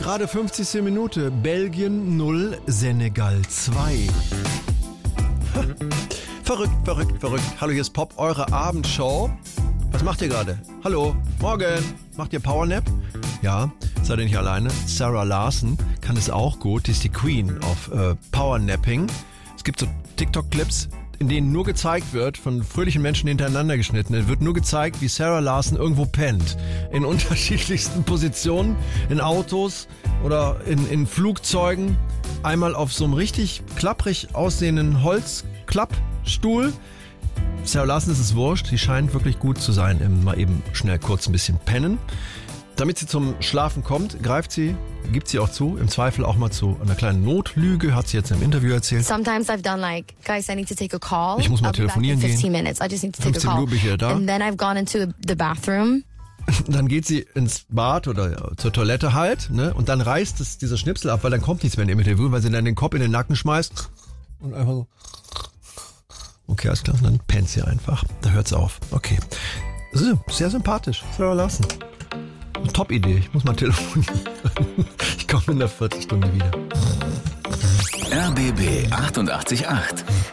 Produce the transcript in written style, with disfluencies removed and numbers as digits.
Gerade 50. Minute. Belgien 0, Senegal 2. Verrückt. Hallo, hier ist Pop, eure Abendshow. Was macht ihr gerade? Hallo, morgen. Macht ihr Powernap? Ja, seid ihr nicht alleine. Sarah Larson kann es auch gut. Die ist die Queen of Powernapping. Es gibt so TikTok-Clips, in denen nur gezeigt wird, von fröhlichen Menschen hintereinander geschnitten, es wird nur gezeigt, wie Sarah Larson irgendwo pennt. In unterschiedlichsten Positionen, in Autos oder in Flugzeugen. Einmal auf so einem richtig klapprig aussehenden Holzklappstuhl. Sarah Larson ist es wurscht, die scheint wirklich gut zu sein im mal eben schnell kurz ein bisschen pennen. Damit sie zum Schlafen kommt, gibt sie auch zu, im Zweifel auch mal zu einer kleinen Notlüge, hat sie jetzt im Interview erzählt. Sometimes I've done like, guys, I need to take a call. Ich muss mal telefonieren gehen. 15 minutes. I just need to take a 15 call. Minuten bin ich wieder da. And then I've gone into the bathroom. Dann geht sie ins Bad oder zur Toilette halt, ne? Und dann reißt es dieser Schnipsel ab, weil dann kommt nichts mehr in dem Interview, weil sie dann den Kopf in den Nacken schmeißt und einfach so. Okay, alles klar, und dann pennt sie einfach. Da hört's auf. Okay. So, sehr sympathisch. Sarah Larson. Top-Idee. Ich muss mal telefonieren. Ich komme in der Viertelstunde wieder. RBB 88.8.